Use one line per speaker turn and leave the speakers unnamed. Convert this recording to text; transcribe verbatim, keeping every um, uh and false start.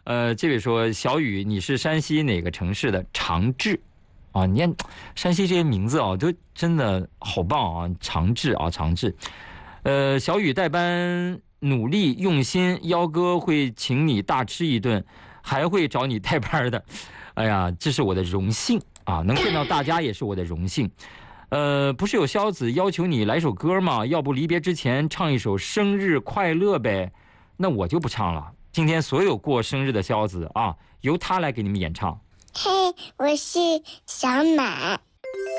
呃，这位说小雨，你是山西哪个城市的？长治。啊，你看山西这些名字啊，都真的好棒啊！长治啊，长治。呃，小雨带班努力用心，幺哥会请你大吃一顿，还会找你带班的。哎呀，这是我的荣幸啊！能见到大家也是我的荣幸。呃，不是有肖子要求你来首歌吗？要不离别之前唱一首生日快乐呗？那我就不唱了。今天所有过生日的肖子啊，由他来给你们演唱。
嘿，我是小马。